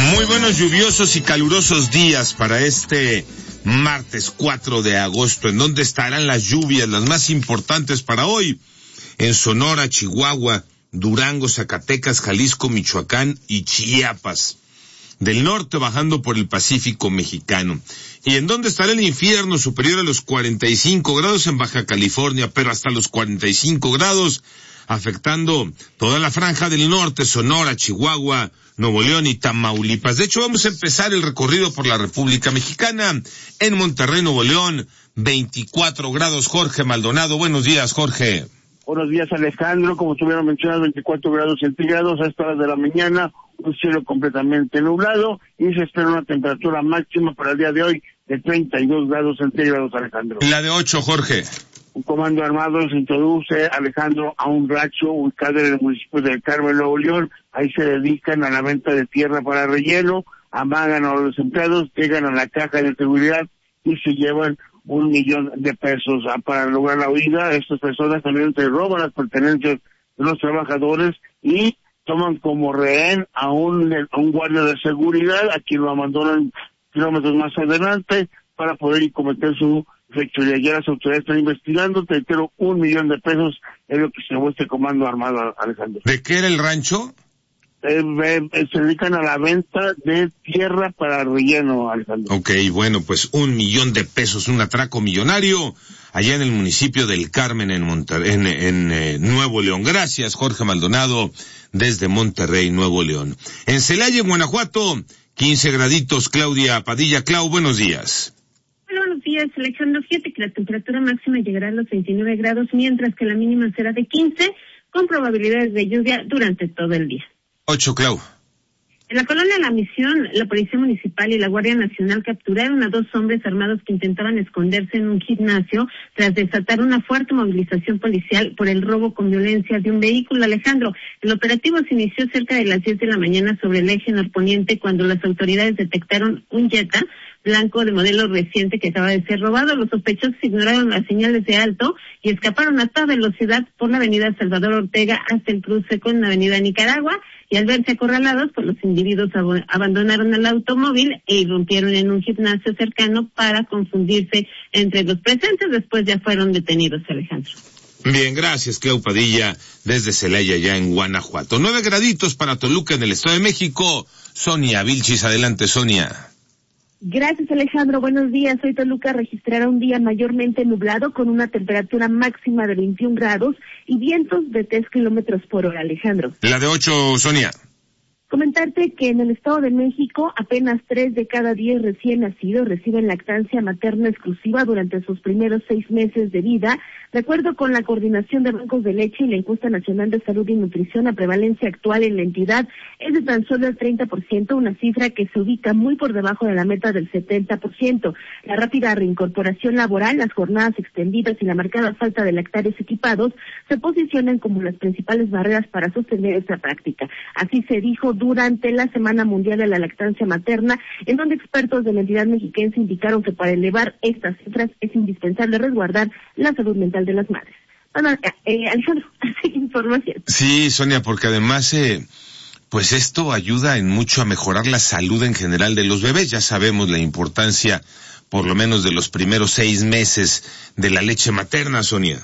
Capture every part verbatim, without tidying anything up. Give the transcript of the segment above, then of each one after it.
Muy buenos lluviosos y calurosos días para este martes cuatro de agosto. ¿En dónde estarán las lluvias, las más importantes para hoy? En Sonora, Chihuahua, Durango, Zacatecas, Jalisco, Michoacán y Chiapas. Del norte bajando por el Pacífico mexicano. ¿Y en dónde estará el infierno? Superior a los cuarenta y cinco grados en Baja California, pero hasta los cuarenta y cinco grados, afectando toda la franja del norte, Sonora, Chihuahua, Nuevo León y Tamaulipas. De hecho, vamos a empezar el recorrido por la República Mexicana. En Monterrey, Nuevo León, veinticuatro grados. Jorge Maldonado, buenos días, Jorge. Buenos días, Alejandro. Como tuvieron mencionado, veinticuatro grados centígrados a esta hora de la mañana, un cielo completamente nublado y se espera una temperatura máxima para el día de hoy de treinta y dos grados centígrados, Alejandro. La de ocho, Jorge. Un comando armado se introduce, Alejandro, a un rancho ubicado en el municipio del Carmen, Nuevo León. Ahí se dedican a la venta de tierra para relleno, amagan a los empleados, llegan a la caja de seguridad y se llevan un millón de pesos. Para lograr la huida, estas personas también se roban las pertenencias de los trabajadores y toman como rehén a un, a un guardia de seguridad, a quien lo abandonan kilómetros más adelante para poder ir cometer su fechoría. Ya las autoridades están investigando, te entero, un millón de pesos es lo que se llevó este comando armado, Alejandro. ¿De qué era el rancho? Eh, eh, se dedican a la venta de tierra para relleno, Alejandro. Ok, bueno, pues un millón de pesos, un atraco millonario allá en el municipio del Carmen, en Monterrey, en, en eh, Nuevo León. Gracias, Jorge Maldonado, desde Monterrey, Nuevo León. En Celaya, en Guanajuato, quince graditos. Claudia Padilla. Clau, buenos días. Buenos días, Alejandro. Fíjate que la temperatura máxima llegará a los veintinueve grados, mientras que la mínima será de quince, con probabilidades de lluvia durante todo el día. Ocho, Clau. En la colonia La Misión, la Policía Municipal y la Guardia Nacional capturaron a dos hombres armados que intentaban esconderse en un gimnasio tras desatar una fuerte movilización policial por el robo con violencia de un vehículo. Alejandro, el operativo se inició cerca de las diez de la mañana sobre el eje norponiente cuando las autoridades detectaron un Jetta blanco de modelo reciente que acaba de ser robado. Los sospechosos ignoraron las señales de alto y escaparon a toda velocidad por la avenida Salvador Ortega hasta el cruce con la avenida Nicaragua, y al verse acorralados, pues los individuos ab- abandonaron el automóvil e irrumpieron en un gimnasio cercano para confundirse entre los presentes. Después ya fueron detenidos, Alejandro. Bien, gracias, Clau Padilla, desde Celaya, ya en Guanajuato. Nueve graditos para Toluca, en el Estado de México. Sonia Vilchis, adelante, Sonia. Gracias, Alejandro. Buenos días. Hoy Toluca registrará un día mayormente nublado con una temperatura máxima de veintiún grados y vientos de tres kilómetros por hora, Alejandro. La de ocho, Sonia. Comentarte que en el Estado de México apenas tres de cada diez recién nacidos reciben lactancia materna exclusiva durante sus primeros seis meses de vida. De acuerdo con la Coordinación de Bancos de Leche y la Encuesta Nacional de Salud y Nutrición, la prevalencia actual en la entidad es de tan solo el treinta por ciento, una cifra que se ubica muy por debajo de la meta del setenta por ciento. La rápida reincorporación laboral, las jornadas extendidas y la marcada falta de lactarios equipados se posicionan como las principales barreras para sostener esta práctica. Así se dijo durante la Semana Mundial de la Lactancia Materna, en donde expertos de la entidad mexiquense indicaron que para elevar estas cifras es indispensable resguardar la salud mental de las madres. Bueno, eh, Alejandro, así información. Sí, Sonia, porque además, eh, pues esto ayuda en mucho a mejorar la salud en general de los bebés. Ya sabemos la importancia, por lo menos de los primeros seis meses, de la leche materna, Sonia.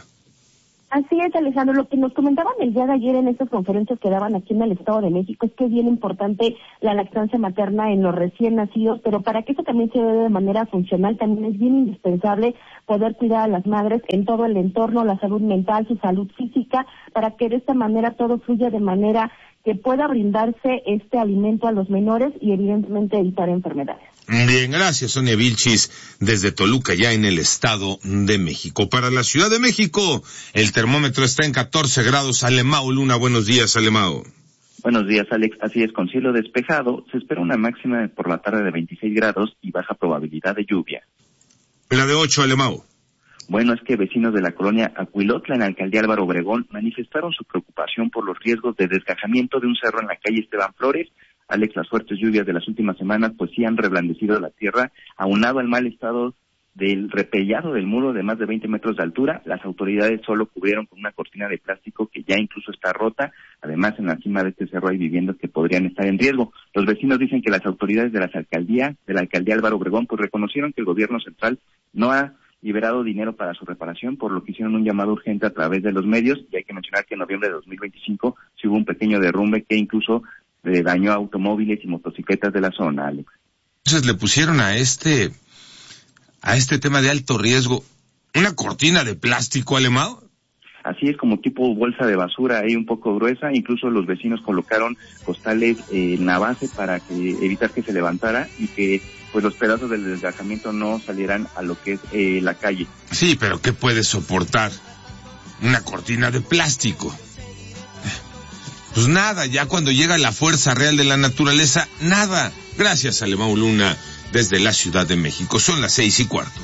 Así es, Alejandro. Lo que nos comentaban el día de ayer en estas conferencias que daban aquí en el Estado de México es que es bien importante la lactancia materna en los recién nacidos, pero para que eso también se dé de manera funcional, también es bien indispensable poder cuidar a las madres en todo el entorno, la salud mental, su salud física, para que de esta manera todo fluya de manera que pueda brindarse este alimento a los menores y evidentemente evitar enfermedades. Bien, gracias, Sonia Vilchis, desde Toluca, ya en el Estado de México. Para la Ciudad de México, el termómetro está en catorce grados. Alemao Luna, buenos días, Alemao. Buenos días, Alex. Así es, con cielo despejado, se espera una máxima por la tarde de veintiséis grados y baja probabilidad de lluvia. La de ocho, Alemao. Bueno, es que vecinos de la colonia Acuilotla, en la alcaldía Álvaro Obregón, manifestaron su preocupación por los riesgos de desgajamiento de un cerro en la calle Esteban Flores. Alex, las fuertes lluvias de las últimas semanas pues sí han reblandecido la tierra, aunado al mal estado del repellado del muro de más de veinte metros de altura. Las autoridades solo cubrieron con una cortina de plástico que ya incluso está rota. Además, en la cima de este cerro hay viviendas que podrían estar en riesgo. Los vecinos dicen que las autoridades de las alcaldías, de la alcaldía Álvaro Obregón, pues reconocieron que el gobierno central no ha liberado dinero para su reparación, por lo que hicieron un llamado urgente a través de los medios. Y hay que mencionar que en noviembre de dos mil veinticinco sí hubo un pequeño derrumbe que incluso eh, dañó a automóviles y motocicletas de la zona, Alex. Entonces le pusieron a este... a este tema de alto riesgo, ¿una cortina de plástico, Alemão? Así es, como tipo bolsa de basura, ahí un poco gruesa. Incluso los vecinos colocaron costales eh, en la base para que evitar que se levantara y que pues los pedazos del desgajamiento no salieran a lo que es eh, la calle. Sí, pero ¿qué puede soportar una cortina de plástico? Pues nada, ya cuando llega la fuerza real de la naturaleza, nada. Gracias, Alemão Luna, desde la Ciudad de México. Son las seis y cuarto.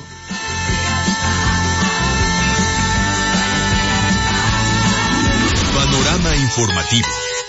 Panorama informativo.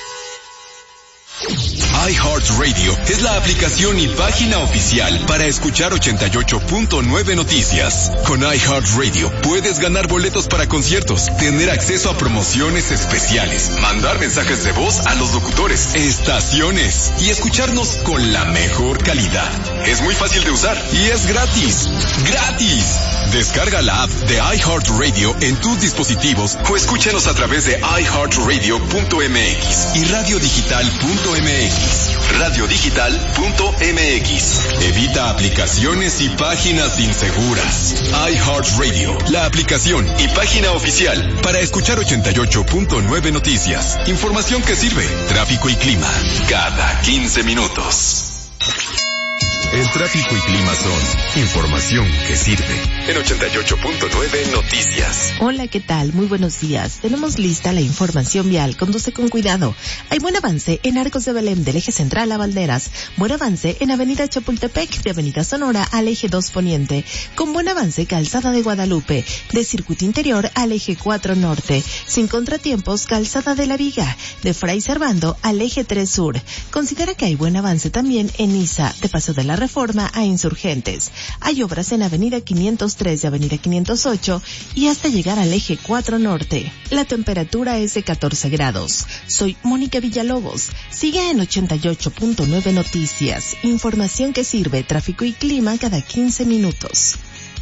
iHeartRadio es la aplicación y página oficial para escuchar ochenta y ocho punto nueve Noticias. Con iHeartRadio puedes ganar boletos para conciertos, tener acceso a promociones especiales, mandar mensajes de voz a los locutores, estaciones y escucharnos con la mejor calidad. Es muy fácil de usar y es gratis. ¡Gratis! Descarga la app de iHeartRadio en tus dispositivos o escúchanos a través de i heart radio punto m x y radio digital punto m x. radio digital punto m x. Evita aplicaciones y páginas inseguras. iHeartRadio, la aplicación y página oficial para escuchar ochenta y ocho punto nueve Noticias. Información que sirve. Tráfico y clima cada quince minutos. El tráfico y clima son información que sirve. En ochenta y ocho punto nueve Noticias. Hola, ¿qué tal? Muy buenos días. Tenemos lista la información vial. Conduce con cuidado. Hay buen avance en Arcos de Belém del eje central a Valderas. Buen avance en Avenida Chapultepec de Avenida Sonora al eje dos Poniente. Con buen avance Calzada de Guadalupe de Circuito Interior al eje cuatro Norte. Sin contratiempos Calzada de la Viga de Fray Servando al eje tres Sur. Considera que hay buen avance también en Niza de Paso de la Reforma a Insurgentes. Hay obras en Avenida quinientos tres y Avenida quinientos ocho y hasta llegar al eje cuatro Norte. La temperatura es de catorce grados. Soy Mónica Villalobos. Sigue en ochenta y ocho punto nueve Noticias. Información que sirve, tráfico y clima cada quince minutos.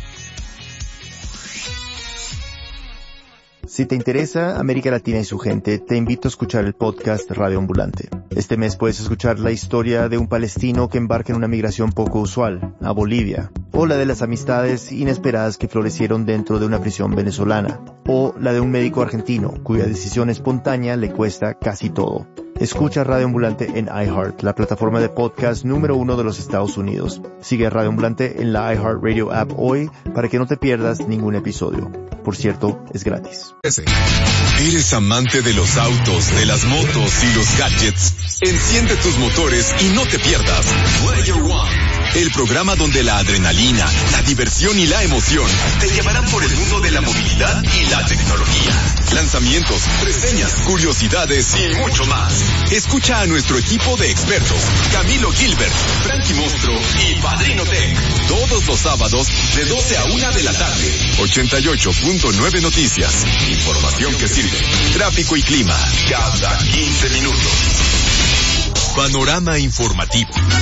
Si te interesa América Latina y su gente, te invito a escuchar el podcast Radio Ambulante. Este mes puedes escuchar la historia de un palestino que embarca en una migración poco usual, a Bolivia, o la de las amistades inesperadas que florecieron dentro de una prisión venezolana, o la de un médico argentino cuya decisión espontánea le cuesta casi todo. Escucha Radio Ambulante en iHeart, la plataforma de podcast número uno de los Estados Unidos. Sigue a Radio Ambulante en la iHeartRadio app hoy para que no te pierdas ningún episodio. Por cierto, es gratis. ¿Eres amante de los autos, de las motos y los gadgets? Enciende tus motores y no te pierdas Player One, el programa donde la adrenalina, la diversión y la emoción te llevarán por el mundo de la movilidad y la tecnología. Lanzamientos, reseñas, curiosidades y mucho más. Escucha a nuestro equipo de expertos, Camilo Gilbert, Frankie Monstro y Padrino Tech, todos los sábados de doce a una de la tarde. ochenta y ocho punto nueve Noticias. Información que sirve. Tráfico y clima cada quince minutos. Panorama informativo.